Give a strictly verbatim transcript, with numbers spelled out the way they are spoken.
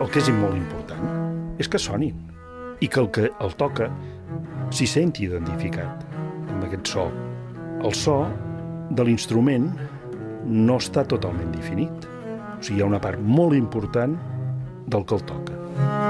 el que és molt important és que sonin i que el que el toca s'hi senti identificat amb aquest so. El so de l'instrument no està totalment definit. O sigui, hi ha una part molt important del que el toca.